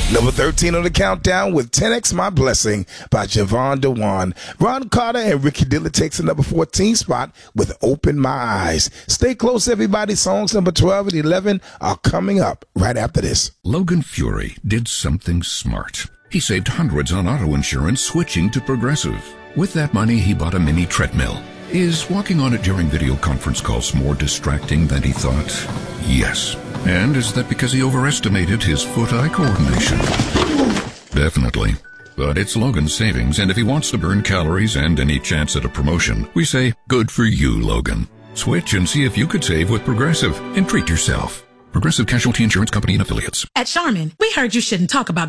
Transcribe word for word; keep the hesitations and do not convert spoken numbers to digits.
Number thirteen on the countdown with ten X My Blessing by Javon Dewan. Ron Carter and Ricky Dillard takes the number fourteen spot with Open My Eyes. Stay close, everybody. Songs number twelve and eleven are coming up right after this. Logan Fury did something smart. He saved hundreds on auto insurance switching to Progressive. With that money, he bought a mini treadmill. Is walking on it during video conference calls more distracting than he thought? Yes. And is that because he overestimated his foot-eye coordination? Definitely. But it's Logan's savings, and if he wants to burn calories and any chance at a promotion, we say, good for you, Logan. Switch and see if you could save with Progressive and treat yourself. Progressive Casualty Insurance Company and Affiliates. At Charmin, we heard you shouldn't talk about